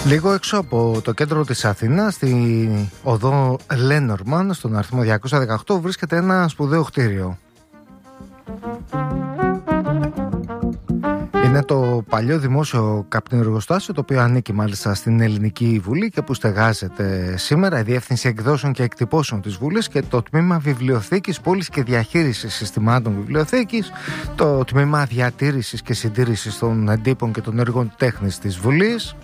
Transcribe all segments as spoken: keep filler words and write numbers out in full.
Λίγο έξω από το κέντρο της Αθήνας, στη οδό Λένορμαν, στον αριθμό διακόσια δεκαοκτώ, βρίσκεται ένα σπουδαίο κτίριο. Είναι το παλιό δημόσιο καπνιεργοστάσιο, το οποίο ανήκει μάλιστα στην Ελληνική Βουλή και που στεγάζεται σήμερα η Διεύθυνση Εκδόσεων και Εκτυπώσεων της Βουλής και το Τμήμα Βιβλιοθήκης, Πόλης και Διαχείρισης Συστημάτων Βιβλιοθήκης, το Τμήμα Διατήρησης και Συντήρησης των Εντύπων και των Έργων Τέχνης της Βουλής.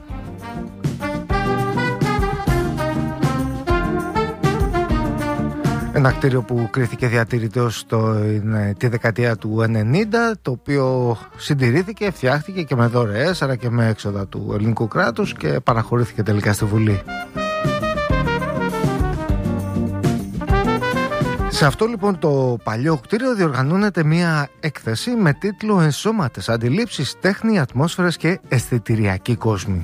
Ένα κτίριο που κρίθηκε διατηρητό τη δεκαετία του ενενήντα, το οποίο συντηρήθηκε, φτιάχτηκε και με δωρεές αλλά και με έξοδα του ελληνικού κράτους και παραχωρήθηκε τελικά στη Βουλή. Σε αυτό λοιπόν το παλιό κτίριο διοργανώνεται μια έκθεση με τίτλο «Ενσώματες αντιλήψεις, τέχνη, ατμόσφαιρες και αισθητηριακοί κόσμοι».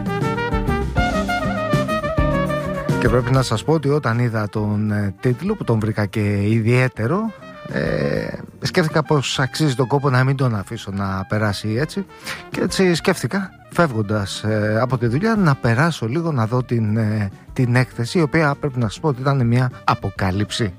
Και πρέπει να σας πω ότι όταν είδα τον ε, τίτλο, που τον βρήκα και ιδιαίτερο, ε, σκέφτηκα πως αξίζει τον κόπο να μην τον αφήσω να περάσει έτσι. Και έτσι σκέφτηκα, φεύγοντας ε, από τη δουλειά, να περάσω λίγο να δω την, ε, την έκθεση, η οποία πρέπει να σας πω ότι ήταν μια αποκάλυψη.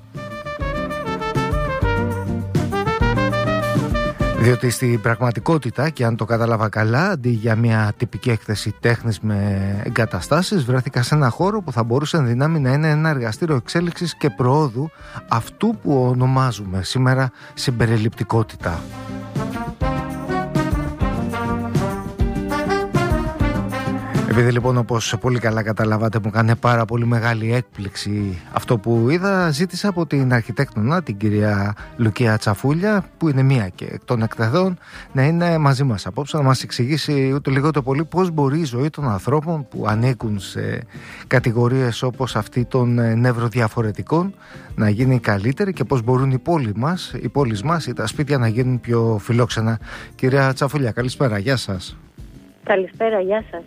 Διότι στην πραγματικότητα, και αν το κατάλαβα καλά, αντί για μια τυπική έκθεση τέχνης με εγκαταστάσεις, βρέθηκα σε ένα χώρο που θα μπορούσε εν δυνάμει να είναι ένα εργαστήριο εξέλιξης και προόδου αυτού που ονομάζουμε σήμερα συμπεριληπτικότητα. Επειδή λοιπόν, όπως πολύ καλά καταλαβάτε, μου κάνει πάρα πολύ μεγάλη έκπληξη αυτό που είδα, ζήτησα από την αρχιτέκτονα, την κυρία Λουκία Τσαφούλια, που είναι μία και εκ των εκτεθών, να είναι μαζί μας απόψε, να μας εξηγήσει ούτε λίγο το πολύ πώς μπορεί η ζωή των ανθρώπων που ανήκουν σε κατηγορίες όπως αυτή των νευροδιαφορετικών να γίνει καλύτερη και πώς μπορούν οι πόλεις μας, οι πόλεις μας ή τα σπίτια να γίνουν πιο φιλόξενα. Κυρία Τσαφούλια, καλησπέρα, γεια σας. Καλησπέρα, γεια σας.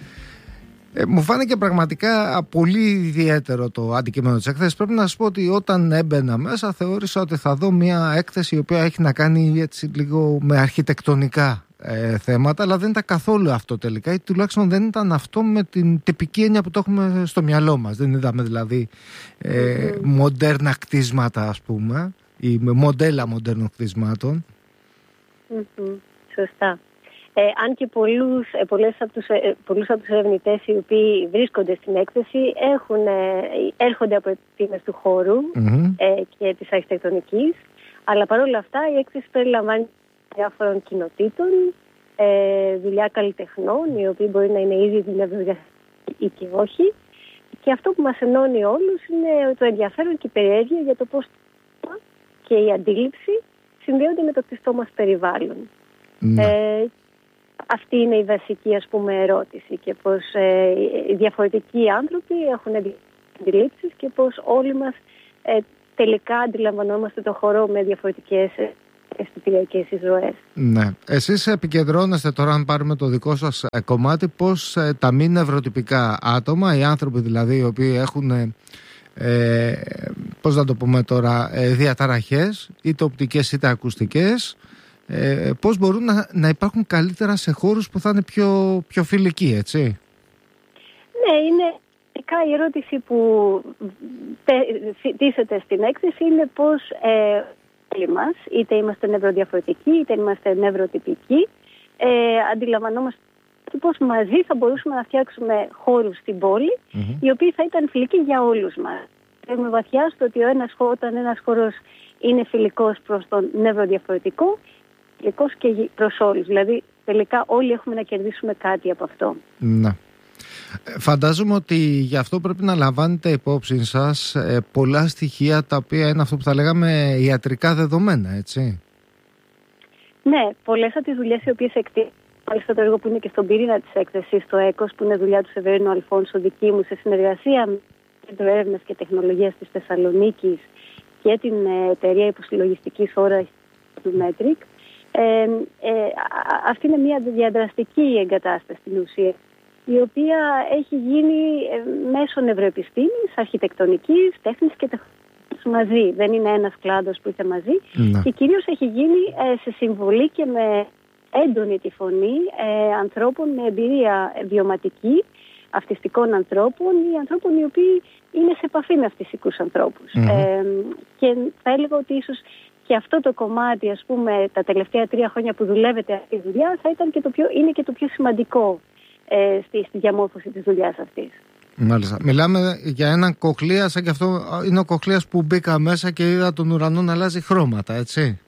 Ε, μου φάνηκε πραγματικά πολύ ιδιαίτερο το αντικείμενο της έκθεσης. Πρέπει να σας πω ότι όταν έμπαινα μέσα θεώρησα ότι θα δω μια έκθεση η οποία έχει να κάνει έτσι λίγο με αρχιτεκτονικά ε, θέματα, αλλά δεν ήταν καθόλου αυτό τελικά, ή τουλάχιστον δεν ήταν αυτό με την τυπική έννοια που το έχουμε στο μυαλό μας. Δεν είδαμε δηλαδή ε, mm-hmm. μοντέρνα κτίσματα, ας πούμε, ή με μοντέλα μοντέρνων κτισμάτων. Mm-hmm. Σωστά. Ε, αν και πολλούς, ε, πολλές από τους, ε, πολλούς από τους ερευνητές οι οποίοι βρίσκονται στην έκθεση έχουν, ε, έρχονται από επιστήμες του χώρου mm-hmm. ε, και της αρχιτεκτονικής, αλλά παρόλα αυτά η έκθεση περιλαμβάνει διάφορων κοινοτήτων, ε, δουλειά καλλιτεχνών, οι οποίοι μπορεί να είναι ήδη δουλεύουν ή και όχι. Και αυτό που μας ενώνει όλους είναι το ενδιαφέρον και η περιέργεια για το πώς και η αντίληψη συνδέονται με το κτιστό μας περιβάλλον. Mm. Ε, Αυτή είναι η βασική, ας πούμε, ερώτηση, και πως ε, οι διαφορετικοί άνθρωποι έχουν αντιλήψεις και πως όλοι μας ε, τελικά αντιλαμβανόμαστε το χώρο με διαφορετικές αισθητηριακές εισρωές. Ναι. Εσείς επικεντρώνεστε τώρα, αν πάρουμε το δικό σας κομμάτι, πως ε, τα μη νευροτυπικά άτομα, οι άνθρωποι δηλαδή οι οποίοι έχουν ε, πώς να το πούμε τώρα, ε, διαταραχές, είτε οπτικές είτε ακουστικές, Ε, πώς μπορούν να, να υπάρχουν καλύτερα σε χώρους που θα είναι πιο, πιο φιλικοί, έτσι? Ναι, είναι η ερώτηση που τίθεται στην έκθεση είναι πώς ε, όλοι μας, είτε είμαστε νευροδιαφορετικοί είτε είμαστε νευροτυπικοί, ε, αντιλαμβανόμαστε πώς μαζί θα μπορούσαμε να φτιάξουμε χώρους στην πόλη mm-hmm. οι οποίοι θα ήταν φιλικοί για όλους μας. Έχουμε βαθιά στο ότι ο ένας, όταν ένας χώρος είναι φιλικός προς τον νευροδιαφορετικό, και προς όλους. Δηλαδή, τελικά όλοι έχουμε να κερδίσουμε κάτι από αυτό. Ναι. Φαντάζομαι ότι γι' αυτό πρέπει να λαμβάνετε υπόψη σας ε, πολλά στοιχεία τα οποία είναι αυτό που θα λέγαμε ιατρικά δεδομένα, έτσι? Ναι, πολλές από τις δουλειές οι οποίες εκτείνουν, μάλιστα το έργο που είναι και στον πυρήνα της έκθεσης, το ΕΚΟΣ, που είναι δουλειά του Σεβερίνου Αλφόνσο, δική μου, σε συνεργασία με το Κέντρο Έρευνας και Τεχνολογίας της Θεσσαλονίκης και την εταιρεία υποσυλλογιστικής ώρας του Μέτρικ. Ε, ε, αυτή είναι μια διαδραστική εγκατάσταση στην ουσία, η οποία έχει γίνει ε, μέσω νευροεπιστήμης, αρχιτεκτονικής, τέχνης και τεχνολογίας μαζί. Δεν είναι ένας κλάδος που ήρθε μαζί mm. και κυρίως έχει γίνει ε, σε συμβολή και με έντονη τη φωνή ε, ανθρώπων με εμπειρία βιωματική αυτιστικών ανθρώπων ή ανθρώπων οι οποίοι είναι σε επαφή με αυτιστικούς ανθρώπους. Mm-hmm. Ε, και θα έλεγα ότι ίσως και αυτό το κομμάτι, ας πούμε, τα τελευταία τρία χρόνια που δουλεύετε αυτή τη δουλειά θα ήταν και το πιο, είναι και το πιο σημαντικό ε, στη, στη διαμόρφωση της δουλειάς αυτής. Μάλιστα. Μιλάμε για έναν κοχλία, σαν και αυτό είναι ο κοχλίας που μπήκα μέσα και είδα τον ουρανό να αλλάζει χρώματα, έτσι.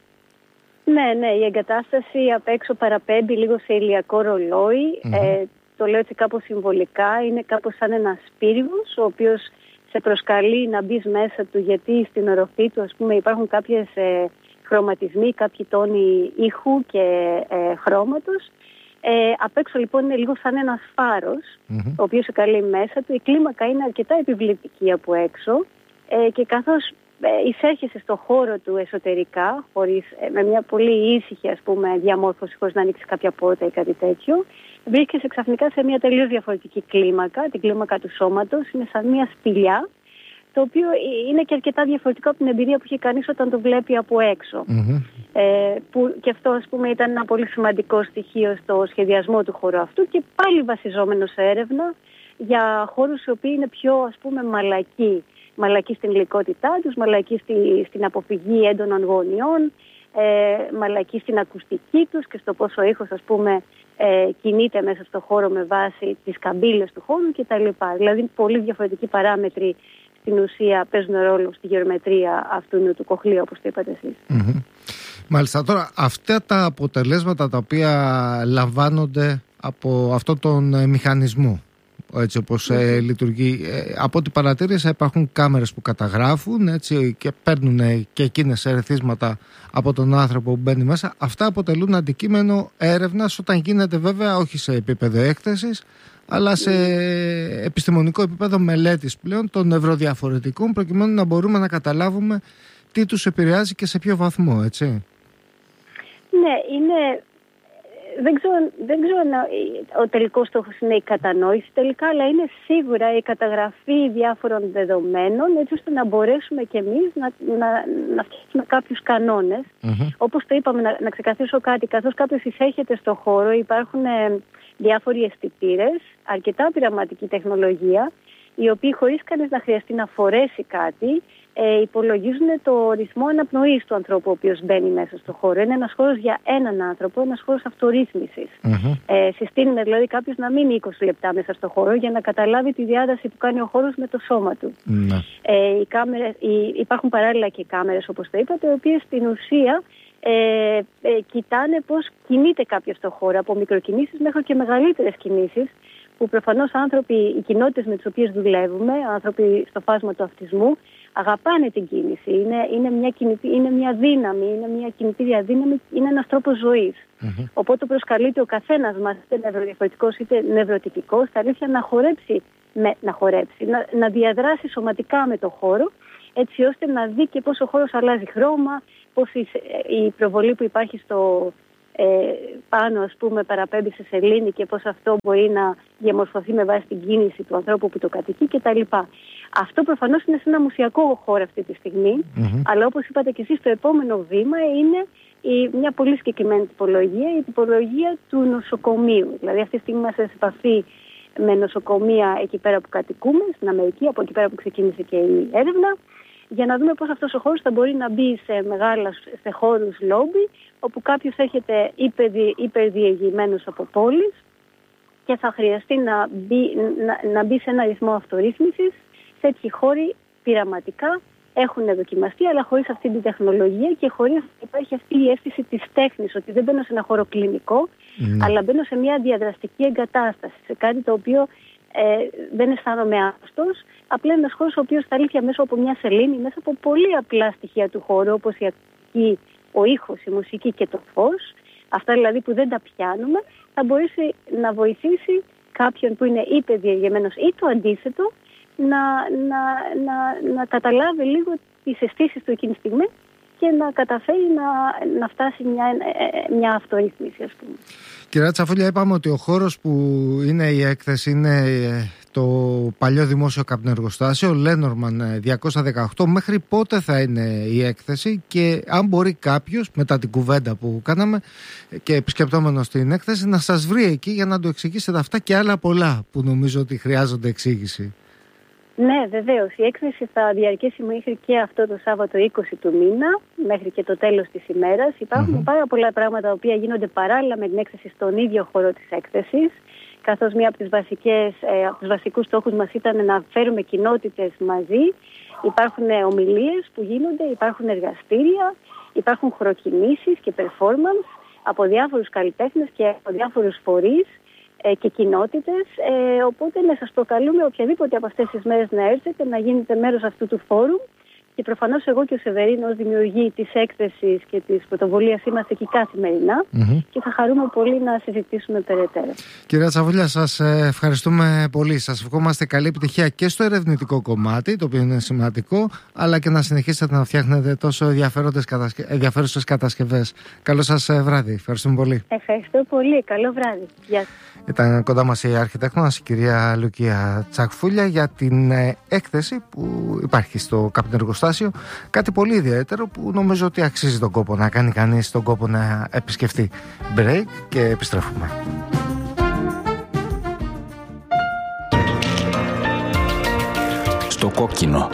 Ναι, ναι, η εγκατάσταση απ' έξω παραπέμπει λίγο σε ηλιακό ρολόι. Mm-hmm. Ε, το λέω έτσι κάπως συμβολικά, είναι κάπως σαν ένας πύργος, ο οποίος σε προσκαλεί να μπεις μέσα του, γιατί στην οροφή του, ας πούμε, υπάρχουν κάποιες ε, χρωματισμοί, κάποιοι τόνοι ήχου και ε, χρώματος. Ε, απ' έξω λοιπόν είναι λίγο σαν ένας φάρος, mm-hmm. ο οποίος σε καλεί μέσα του. Η κλίμακα είναι αρκετά επιβλητική από έξω ε, και καθώς ε, εισέρχεσαι στο χώρο του εσωτερικά, χωρίς, ε, με μια πολύ ήσυχη, ας πούμε, διαμόρφωση, χωρίς να ανοίξει κάποια πόρτα ή κάτι τέτοιο, βρίσκεσαι ξαφνικά σε μια τελείως διαφορετική κλίμακα, την κλίμακα του σώματος, είναι σαν μια σπηλιά, το οποίο είναι και αρκετά διαφορετικό από την εμπειρία που είχε κανείς όταν το βλέπει από έξω. Mm-hmm. Ε, που και αυτό, ας πούμε, ήταν ένα πολύ σημαντικό στοιχείο στο σχεδιασμό του χώρου αυτού και πάλι βασιζόμενο σε έρευνα για χώρους οι οποίοι είναι πιο, ας πούμε, μαλακοί. Μαλακοί στην υλικότητά τους, μαλακοί στη, στην αποφυγή έντονων γωνιών, ε, μαλακοί στην ακουστική τους και στο πόσο ο ήχος, ας πούμε, ε, κινείται μέσα στο χώρο με βάση τις καμπύλες του χώρου κτλ. Δηλαδή, πολύ διαφορετικοί παράμετροι στην ουσία παίζουν ρόλο στη γεωμετρία αυτού του κοχλίου, όπως το είπατε εσείς. Mm-hmm. Μάλιστα. Τώρα, αυτά τα αποτελέσματα τα οποία λαμβάνονται από αυτόν τον μηχανισμό, έτσι όπως mm-hmm. ε, λειτουργεί, ε, από ό,τι παρατήρησα υπάρχουν κάμερες που καταγράφουν, έτσι, και παίρνουν και εκείνες ερεθίσματα από τον άνθρωπο που μπαίνει μέσα. Αυτά αποτελούν αντικείμενο έρευνας όταν γίνεται, βέβαια, όχι σε επίπεδο έκθεσης, αλλά σε επιστημονικό επίπεδο μελέτης πλέον των νευροδιαφορετικών, προκειμένου να μπορούμε να καταλάβουμε τι τους επηρεάζει και σε ποιο βαθμό, έτσι. Ναι, είναι... Δεν ξέρω, δεν ξέρω αν ο τελικός στόχος είναι η κατανόηση τελικά, αλλά είναι σίγουρα η καταγραφή διάφορων δεδομένων, έτσι ώστε να μπορέσουμε κι εμείς να, να, να φτιάξουμε κάποιους κανόνες. Mm-hmm. Όπως το είπαμε, να, να ξεκαθαρίσω κάτι, καθώς κάποιος εισέρχεται στο χώρο, υπάρχουν ε, διάφοροι αισθητήρες, αρκετά πειραματική τεχνολογία, οι οποίοι χωρίς κανείς να χρειαστεί να φορέσει κάτι, ε, υπολογίζουν το ρυθμό αναπνοής του ανθρώπου ο οποίος μπαίνει μέσα στο χώρο. Είναι ένας χώρος για έναν άνθρωπο, ένας χώρος αυτορύθμισης. Mm-hmm. Ε, συστήνουμε δηλαδή κάποιος να μείνει είκοσι λεπτά μέσα στο χώρο για να καταλάβει τη διάδραση που κάνει ο χώρος με το σώμα του. Mm-hmm. Ε, οι κάμερες, οι, υπάρχουν παράλληλα και κάμερες, όπως το είπατε, οι οποίες στην ουσία ε, ε, κοιτάνε πώς κινείται κάποιος στο χώρο, από μικροκινήσεις μέχρι και μεγαλύτερες κινήσεις, που προφανώς άνθρωποι, οι κοινότητες με τις οποίες δουλεύουμε, άνθρωποι στο φάσμα του αυτισμού, αγαπάνε την κίνηση. Είναι, είναι, μια, κινητή, είναι μια δύναμη, είναι μια κινητήρια δύναμη, είναι ένας τρόπος ζωής. Mm-hmm. Οπότε προσκαλείται ο καθένας μας, είτε νευροδιαφορετικός είτε νευροτυπικός, στα αλήθεια να χορέψει, με, να, χορέψει να, να διαδράσει σωματικά με το χώρο, έτσι ώστε να δει και πώς ο χώρος αλλάζει χρώμα, πώς η, η προβολή που υπάρχει στο... Ε, πάνω, ας πούμε, παραπέμπει σε σελήνη και πώς αυτό μπορεί να διαμορφωθεί με βάση την κίνηση του ανθρώπου που το κατοικεί κτλ. Αυτό προφανώς είναι σε ένα μουσιακό χώρο αυτή τη στιγμή, mm-hmm. αλλά όπως είπατε και εσείς, το επόμενο βήμα είναι η, μια πολύ συγκεκριμένη τυπολογία, η τυπολογία του νοσοκομείου. Δηλαδή αυτή τη στιγμή είμαστε σε επαφή με νοσοκομεία εκεί πέρα που κατοικούμε, στην Αμερική, από εκεί πέρα που ξεκίνησε και η έρευνα, για να δούμε πώς αυτός ο χώρος θα μπορεί να μπει σε μεγάλα, σε χώρους λόμπι, όπου κάποιος έρχεται υπερδι, υπερδιεγημένος από πόλεις και θα χρειαστεί να μπει, να, να μπει σε ένα ρυθμό αυτορύθμισης. Τέτοιοι χώροι πειραματικά έχουν δοκιμαστεί, αλλά χωρίς αυτή την τεχνολογία και χωρίς να υπάρχει αυτή η αίσθηση της τέχνης, ότι δεν μπαίνω σε ένα χώρο κλινικό, mm. αλλά μπαίνω σε μια διαδραστική εγκατάσταση, σε κάτι το οποίο ε, δεν αισθάνομαι άρρωστος. Απλά είναι ένας χώρος ο οποίος στα αλήθεια μέσα από μια σελήνη, μέσα από πολύ απλά στοιχεία του χώρου, όπως η ακουστική, ο ήχος, η μουσική και το φως, αυτά δηλαδή που δεν τα πιάνουμε, θα μπορέσει να βοηθήσει κάποιον που είναι υπερδιεγεμένος ή το αντίθετο, να, να, να, να καταλάβει λίγο τις αισθήσεις του εκείνη τη στιγμή και να καταφέρει να, να φτάσει μια, μια αυτορύθμιση, ας πούμε. Κυρία Τσαφούλια, είπαμε ότι ο χώρος που είναι η έκθεση είναι το παλιό δημόσιο καπνεργοστάσιο Lenormand διακόσια δεκαοκτώ. Μέχρι πότε θα είναι η έκθεση και αν μπορεί κάποιος μετά την κουβέντα που κάναμε και επισκεπτόμενος την έκθεση να σας βρει εκεί για να του εξηγήσετε αυτά και άλλα πολλά που νομίζω ότι χρειάζονται εξήγηση. Ναι, βεβαίως. Η έκθεση θα διαρκέσει μέχρι και αυτό το Σάββατο είκοσι του μήνα, μέχρι και το τέλος της ημέρας. Υπάρχουν mm-hmm. πάρα πολλά πράγματα τα οποία γίνονται παράλληλα με την έκθεση στον ίδιο χώρο της έκθεσης, καθώς μία από τις βασικές, ε, από τους βασικούς στόχους μας ήταν να φέρουμε κοινότητες μαζί. Υπάρχουν ομιλίες που γίνονται, υπάρχουν εργαστήρια, υπάρχουν χωροκινήσεις και performance από διάφορους καλλιτέχνες και από διάφορους φορείς και κοινότητες, ε, οπότε να σας προκαλούμε οποιαδήποτε από αυτές τις μέρες να έρθετε, να γίνετε μέρος αυτού του φόρουμ και προφανώς εγώ και ο Σεβερίνος, δημιουργοί της έκθεσης και της πρωτοβουλίας, είμαστε εκεί καθημερινά mm-hmm. και θα χαρούμε πολύ να συζητήσουμε περαιτέρω. Κυρία Τσαφούλια, σας ευχαριστούμε πολύ. Σας ευχόμαστε καλή επιτυχία και στο ερευνητικό κομμάτι, το οποίο είναι σημαντικό, αλλά και να συνεχίσετε να φτιάχνετε τόσο ενδιαφέρουσες κατασκευές. Καλό σας βράδυ. Ευχαριστούμε πολύ. Ευχαριστώ πολύ. Καλό βράδυ. Γεια σας. Ήταν κοντά μας η αρχιτέκτονας, η κυρία Λουκία Τσαφούλια, για την έκθεση που υπάρχει στο καπνεργοστάσιο. Κάτι πολύ ιδιαίτερο που νομίζω ότι αξίζει τον κόπο να κάνει κανείς τον κόπο να επισκεφτεί. Break και επιστρέφουμε. Στο κόκκινο.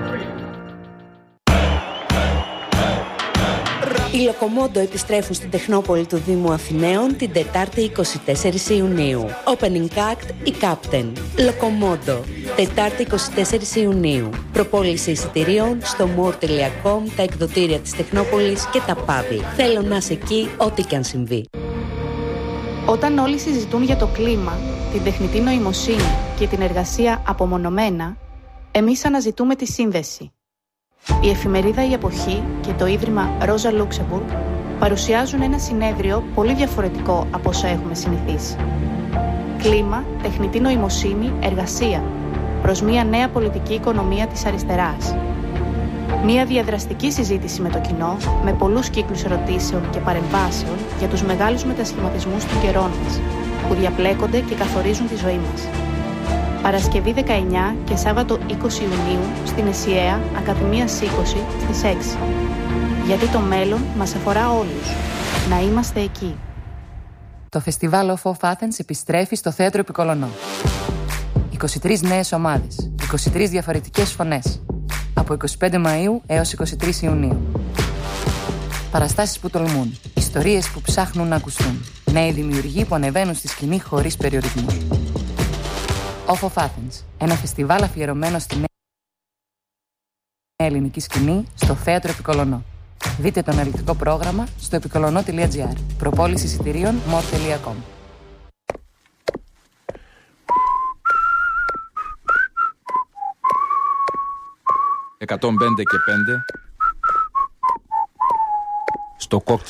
Οι Λοκομόντο επιστρέφουν στην Τεχνόπολη του Δήμου Αθηναίων την Τετάρτη εικοστή τέταρτη Ιουνίου. Opening Act η Captain. Λοκομόντο. Τετάρτη εικοστή τέταρτη Ιουνίου. Προπόληση εισιτηρίων στο more τελεία com, τα εκδοτήρια της Τεχνόπολης και τα παύλα. Θέλω να είσαι εκεί ό,τι και αν συμβεί. Όταν όλοι συζητούν για το κλίμα, την τεχνητή νοημοσύνη και την εργασία απομονωμένα, εμείς αναζητούμε τη σύνδεση. Η εφημερίδα «Η Εποχή» και το Ίδρυμα Rosa Luxemburg παρουσιάζουν ένα συνέδριο πολύ διαφορετικό από όσα έχουμε συνηθίσει. Κλίμα, τεχνητή νοημοσύνη, εργασία, προς μια νέα πολιτική οικονομία της αριστεράς. Μια διαδραστική συζήτηση με το κοινό, με πολλούς κύκλους ερωτήσεων και παρεμβάσεων για τους μεγάλους μετασχηματισμούς των καιρών μας, που διαπλέκονται και καθορίζουν τη ζωή μας. Παρασκευή δεκαεννιά και Σάββατο είκοσι Ιουνίου στην ΕΣΥΑ Ακαδημίας είκοσι στις έξι. Γιατί το μέλλον μας αφορά όλους. Να είμαστε εκεί. Το φεστιβάλ Off of Athens επιστρέφει στο Θέατρο Επικολονό. είκοσι τρεις νέες ομάδες, είκοσι τρεις διαφορετικές φωνές. Από εικοστή πέμπτη Μαΐου έως εικοστή τρίτη Ιουνίου. Παραστάσεις που τολμούν, ιστορίες που ψάχνουν να ακουστούν. Νέοι δημιουργοί που ανεβαίνουν στη σκηνή χωρίς περιορισμούς. Off of Athens, ένα φεστιβάλ αφιερωμένο στη νέα ελληνική σκηνή στο Θέατρο Επικολονό. Δείτε το αναλυτικό πρόγραμμα στο επικολονό τελεία τζι άρ. Προπόληση εισιτηρίων more τελεία com. εκατόν πέντε και πέντε στο κόκκινο.